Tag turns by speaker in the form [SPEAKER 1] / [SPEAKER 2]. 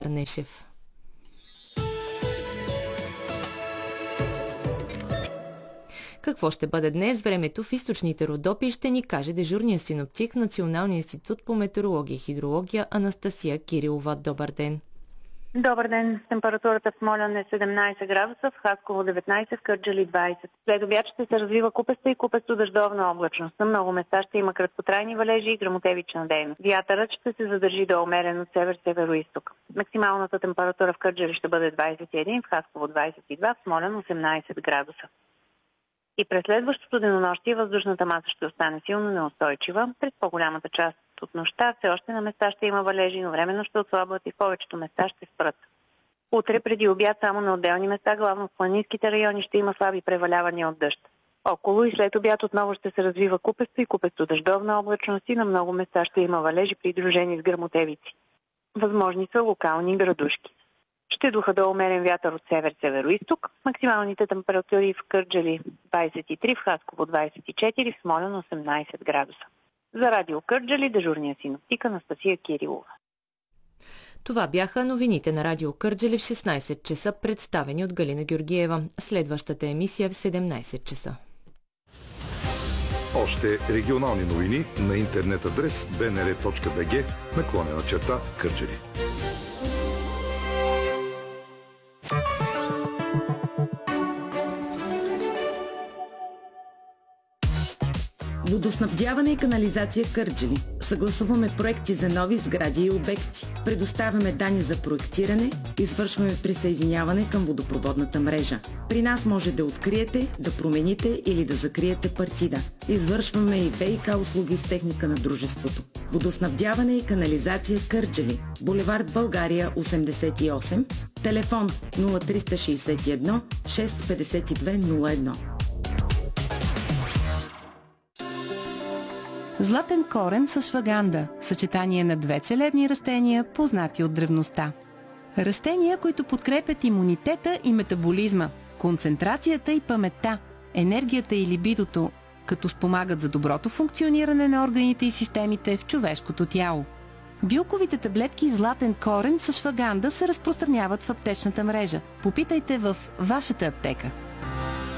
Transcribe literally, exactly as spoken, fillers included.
[SPEAKER 1] Нешев. Какво ще бъде днес времето в източните Родопи, ще ни каже дежурният синоптик в Националния институт по метеорология и хидрология Анастасия Кирилова. Добър ден!
[SPEAKER 2] Добър ден! Температурата в Смолян е седемнайсет градуса, в Хасково деветнайсет, в Кърджали двайсет. След обяд ще се развива купеста и купесто-дъждовна облачност. На много места ще има краткотрайни валежи и гръмотевична дейност. Вятърът ще се задържи до умерен от север-северо-исток. Максималната температура в Кърджали ще бъде двайсет и един, в Хасково двайсет и два, в Смолян осемнайсет градуса. И през следващото денонощие въздушната маса ще остане силно неустойчива. През по-голямата част от нощта все още на места ще има валежи, но временно ще отслабват и в повечето места ще спрат. Утре преди обяд само на отделни места, главно в планинските райони, ще има слаби превалявания от дъжд. Около и след обяд отново ще се развива купесто и купесто-дъждовна облачност и на много места ще има валежи, придружени с гръмотевици. Възможни са локални градушки. Ще духа до умерен вятър от север-северо-исток. Максималните температури в Кърджали двайсет и три, в Хасково двайсет и четири, в Смолян осемнайсет градуса. За радио Кърджали, дежурния синоптик Анастасия Кирилова.
[SPEAKER 1] Това бяха новините на радио Кърджали в шестнайсет часа, представени от Галина Георгиева. Следващата емисия в седемнайсет часа.
[SPEAKER 3] Още регионални новини на интернет адрес би ен ер точка би джи наклонена черта Кърджали.
[SPEAKER 4] Водоснабдяване и канализация Кърджали. Съгласуваме проекти за нови сгради и обекти. Предоставяме данни за проектиране, извършваме присъединяване към водопроводната мрежа. При нас може да откриете, да промените или да закриете партида. Извършваме и ВиК услуги с техника на дружеството. Водоснабдяване и канализация Кърджали. Булевард България осемдесет и осем. Телефон нула три шест едно шест пет две нула едно.
[SPEAKER 5] Златен корен с шваганда – съчетание на две целебни растения, познати от древността. Растения, които подкрепят имунитета и метаболизма, концентрацията и паметта, енергията и либидото, като спомагат за доброто функциониране на органите и системите в човешкото тяло. Билковите таблетки Златен корен с шваганда се разпространяват в аптечната мрежа. Попитайте в вашата аптека.